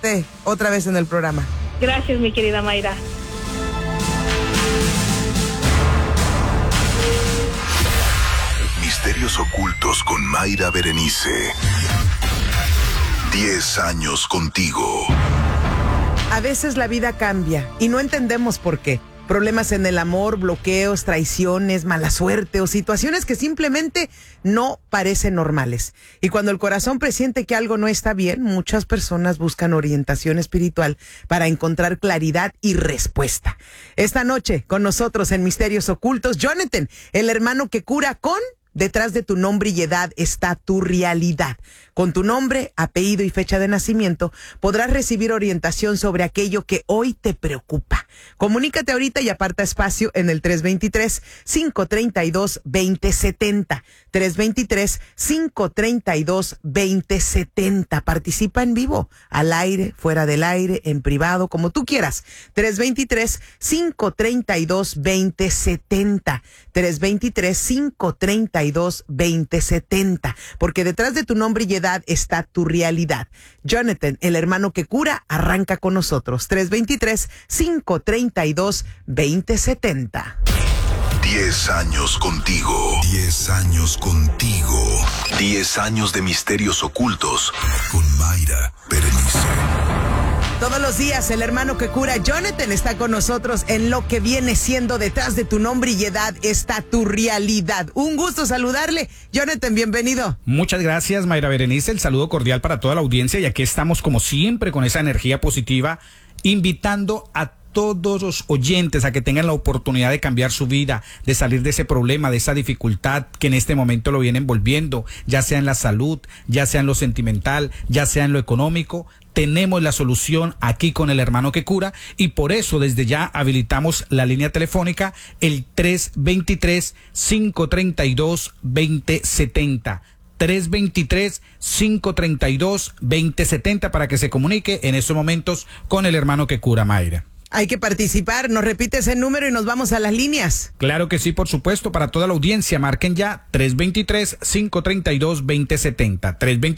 tenerte otra vez en el programa. Gracias, mi querida Mayra. Misterios ocultos con Mayra Berenice. 10 años contigo. A veces la vida cambia y no entendemos por qué. Problemas en el amor, bloqueos, traiciones, mala suerte o situaciones que simplemente no parecen normales. Y cuando el corazón presiente que algo no está bien, muchas personas buscan orientación espiritual para encontrar claridad y respuesta. Esta noche, con nosotros en Misterios Ocultos, Jonathan, el hermano que cura con... Detrás de tu nombre y edad está tu realidad. Con tu nombre, apellido y fecha de nacimiento, podrás recibir orientación sobre aquello que hoy te preocupa. Comunícate ahorita y aparta espacio en el 323-532-2070. 323-532-2070. Participa en vivo, al aire, fuera del aire, en privado, como tú quieras. 323-532-2070. 323-532-2070. Porque detrás de tu nombre y edad está tu realidad. Jonathan, el hermano que cura, arranca con nosotros. 323-532-2070. 10 años contigo. 10 años contigo. 10 años de misterios ocultos con Mayra Berenice. Todos los días el hermano que cura, Jonathan, está con nosotros en lo que viene siendo Detrás de tu nombre y edad está tu realidad. Un gusto saludarle. Jonathan, bienvenido. Muchas gracias, Mayra Berenice. El saludo cordial para toda la audiencia y aquí estamos como siempre con esa energía positiva, invitando a todos los oyentes a que tengan la oportunidad de cambiar su vida, de salir de ese problema, de esa dificultad que en este momento lo viene envolviendo, ya sea en la salud, ya sea en lo sentimental, ya sea en lo económico. Tenemos la solución aquí con el hermano que cura y por eso desde ya habilitamos la línea telefónica el 323-532-2070. 323-532-2070 para que se comunique en estos momentos con el hermano que cura, Mayra. Hay que participar, nos repites el número y nos vamos a las líneas. Claro que sí, por supuesto, para toda la audiencia, marquen ya 323-532-2070,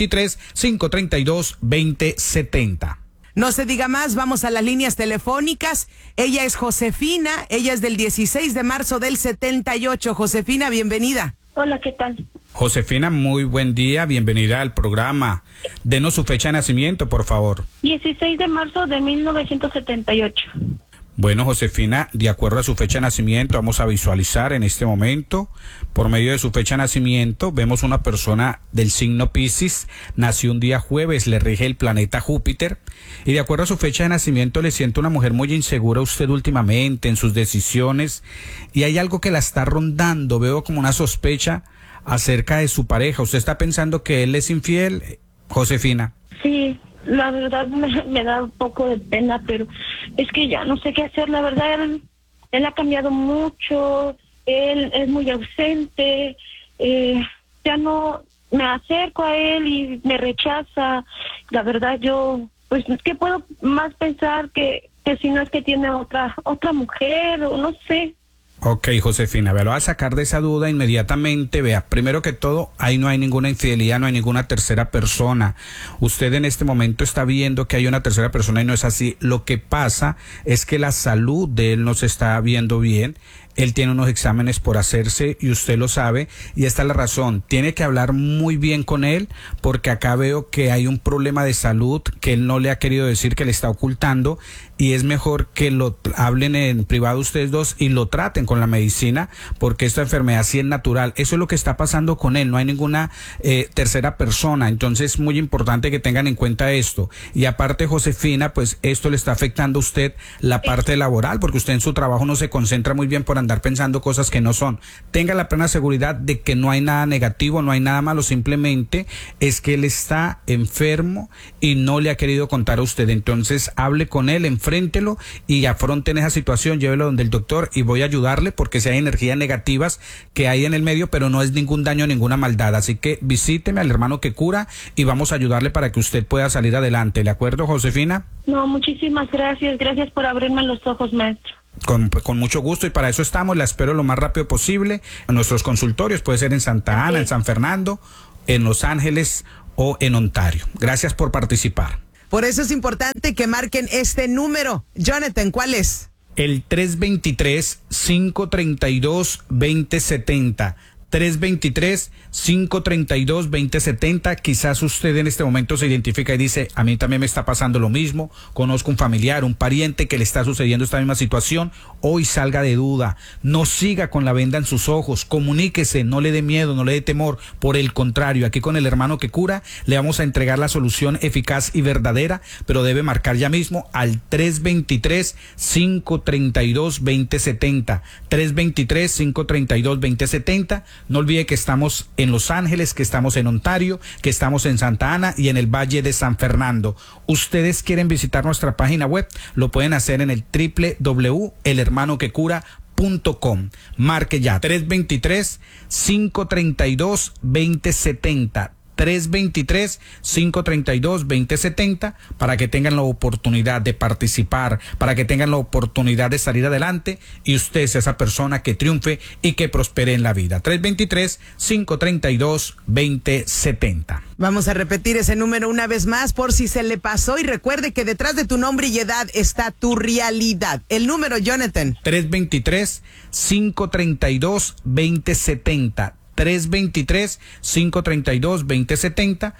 323-532-2070. No se diga más, vamos a las líneas telefónicas. Ella es Josefina, ella es del 16 de marzo del 78. Josefina, bienvenida. Hola, ¿qué tal? Josefina, muy buen día, bienvenida al programa. Denos su fecha de nacimiento, por favor. 16 de marzo de 1978. Bueno, Josefina, de acuerdo a su fecha de nacimiento, vamos a visualizar en este momento, por medio de su fecha de nacimiento, vemos una persona del signo Piscis, nació un día jueves, le rige el planeta Júpiter, y de acuerdo a su fecha de nacimiento le siento una mujer muy insegura a usted últimamente en sus decisiones, y hay algo que la está rondando, veo como una sospecha acerca de su pareja. ¿Usted está pensando que él es infiel, Josefina? Sí, la verdad me da un poco de pena, pero es que ya no sé qué hacer. La verdad, él ha cambiado mucho, él es muy ausente, ya no me acerco a él y me rechaza. La verdad, yo, pues, ¿qué puedo más pensar que si no es que tiene otra mujer o no sé? Ok, Josefina, vea, lo va a sacar de esa duda inmediatamente. Vea, primero que todo, ahí no hay ninguna infidelidad, no hay ninguna tercera persona. Usted en este momento está viendo que hay una tercera persona y no es así. Lo que pasa es que la salud de él no se está viendo bien. Él tiene unos exámenes por hacerse y usted lo sabe, y esta es la razón. Tiene que hablar muy bien con él porque acá veo que hay un problema de salud que él no le ha querido decir, que le está ocultando, y es mejor que lo hablen en privado ustedes dos y lo traten con la medicina porque esta enfermedad sí es natural. Eso es lo que está pasando con él, no hay ninguna tercera persona. Entonces es muy importante que tengan en cuenta esto. Y aparte, Josefina, pues esto le está afectando a usted la parte laboral porque usted en su trabajo no se concentra muy bien por andar pensando cosas que no son. Tenga la plena seguridad de que no hay nada negativo, no hay nada malo, simplemente es que él está enfermo y no le ha querido contar a usted. Entonces hable con él, enfréntelo y afronten esa situación, llévelo donde el doctor y voy a ayudarle porque si hay energías negativas que hay en el medio, pero no es ningún daño, ninguna maldad. Así que visíteme al hermano que cura y vamos a ayudarle para que usted pueda salir adelante. ¿De acuerdo, Josefina? No, muchísimas gracias. Gracias por abrirme los ojos, maestro. Con mucho gusto y para eso estamos. La espero lo más rápido posible en nuestros consultorios. Puede ser en Santa Ana, en San Fernando, en Los Ángeles o en Ontario. Gracias por participar. Por eso es importante que marquen este número. Jonathan, ¿cuál es? El 323-532-2070. 323-532-2070. Quizás usted en este momento se identifica y dice, a mí también me está pasando lo mismo, conozco un familiar, un pariente que le está sucediendo esta misma situación. Hoy salga de duda, no siga con la venda en sus ojos, comuníquese, no le dé miedo, no le dé temor. Por el contrario, aquí con el hermano que cura le vamos a entregar la solución eficaz y verdadera, pero debe marcar ya mismo al 323-532-2070. 323-532-2070. No olvide que estamos en Los Ángeles, que estamos en Ontario, que estamos en Santa Ana y en el Valle de San Fernando. Ustedes quieren visitar nuestra página web, lo pueden hacer en el www.elhermanoquecura.com. Marque ya 323-532-2070. 323-532-2070 para que tengan la oportunidad de participar, para que tengan la oportunidad de salir adelante y usted sea esa persona que triunfe y que prospere en la vida. 323-532-2070. Vamos a repetir ese número una vez más por si se le pasó y recuerde que detrás de tu nombre y edad está tu realidad. El número, Jonathan. 323-532-2070. 323-532-2070,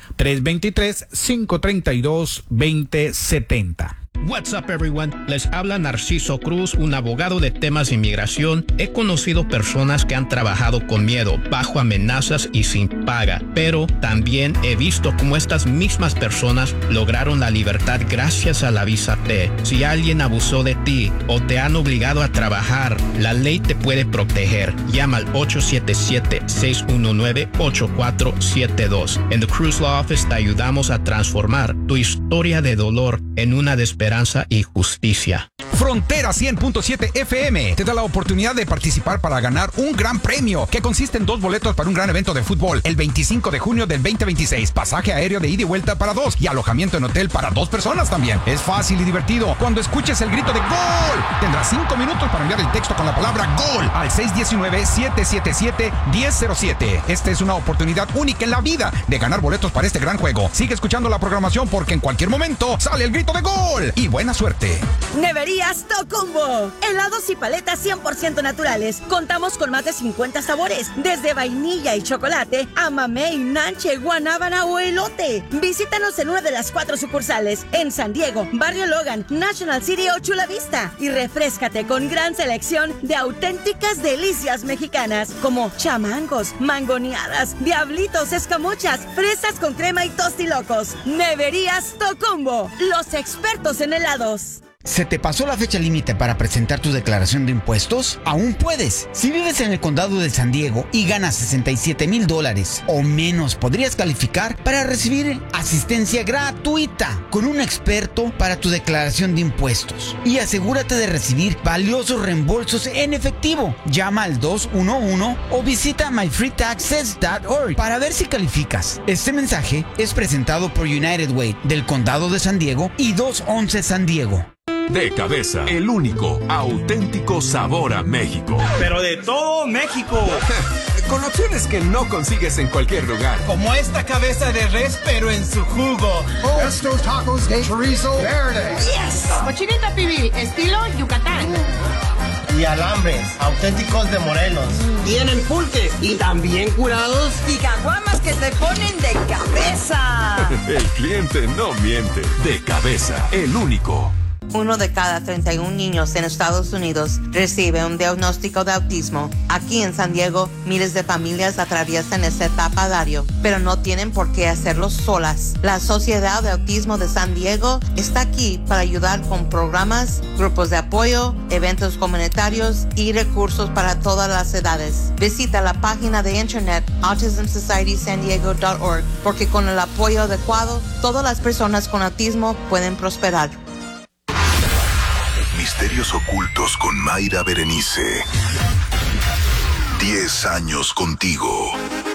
323-532-2070. What's up, everyone? Les habla Narciso Cruz, un abogado de temas de inmigración. He conocido personas que han trabajado con miedo, bajo amenazas y sin paga, pero también he visto cómo estas mismas personas lograron la libertad gracias a la visa T. Si alguien abusó de ti o te han obligado a trabajar, la ley te puede proteger. Llama al 877-619-8472. En The Cruz Law Office te ayudamos a transformar tu historia de dolor en una de esperanza y justicia. Frontera 100.7 FM te da la oportunidad de participar para ganar un gran premio que consiste en 2 boletos para un gran evento de fútbol el 25 de junio del 2026, pasaje aéreo de ida y vuelta para 2 y alojamiento en hotel para 2 personas también. Es fácil y divertido. Cuando escuches el grito de ¡Gol! Tendrás 5 minutos para enviar el texto con la palabra ¡Gol! al 619-777-1007. Esta es una oportunidad única en la vida de ganar boletos para este gran juego. Sigue escuchando la programación porque en cualquier momento sale el grito de ¡Gol! Y buena suerte. Neverías Tocumbo. Helados y paletas 100% naturales. Contamos con más de 50 sabores, desde vainilla y chocolate a mamey, nanche, guanábana o elote. Visítanos en una de las 4 sucursales en San Diego, Barrio Logan, National City o Chula Vista y refréscate con gran selección de auténticas delicias mexicanas como chamangos, mangoneadas, diablitos, escamochas, fresas con crema y tostilocos. Neverías Tocumbo, los expertos en helados. ¿Se te pasó la fecha límite para presentar tu declaración de impuestos? Aún puedes. Si vives en el condado de San Diego y ganas $67,000 o menos, podrías calificar para recibir asistencia gratuita con un experto para tu declaración de impuestos. Y asegúrate de recibir valiosos reembolsos en efectivo. Llama al 211 o visita myfreetaxes.org para ver si calificas. Este mensaje es presentado por United Way del condado de San Diego y 211 San Diego. De Cabeza, el único, auténtico sabor a México. Pero de todo México. Con opciones que no consigues en cualquier lugar. Como esta cabeza de res, pero en su jugo. Estos tacos de chorizo verde. Yes. Cochinita pibil, estilo Yucatán. Y alambres, auténticos de Morelos. Tienen pulques y también curados. Y caguamas que te ponen de cabeza. El cliente no miente. De Cabeza, el único. 1 de cada 31 niños en Estados Unidos recibe un diagnóstico de autismo. Aquí en San Diego, miles de familias atraviesan esta etapa diario, pero no tienen por qué hacerlo solas. La Sociedad de Autismo de San Diego está aquí para ayudar con programas, grupos de apoyo, eventos comunitarios y recursos para todas las edades. Visita la página de internet autismsocietysandiego.org porque con el apoyo adecuado, todas las personas con autismo pueden prosperar. Misterios ocultos con Mayra Berenice. 10 años contigo.